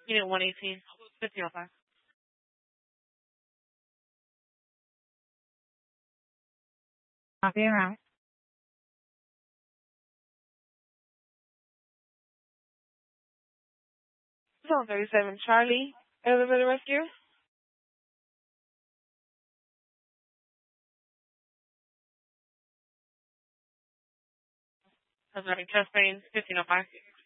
Unit 118, 1505. Copy and route. Zone 37, Charlie, elevator rescue. That's right, chest pain, 1505.